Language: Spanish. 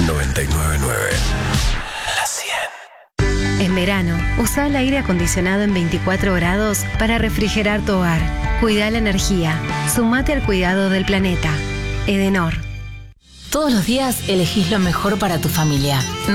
999. La 100. En verano, usa el aire acondicionado en 24 grados para refrigerar tu hogar. Cuida la energía. Sumate al cuidado del planeta. Edenor. Todos los días elegís lo mejor para tu familia.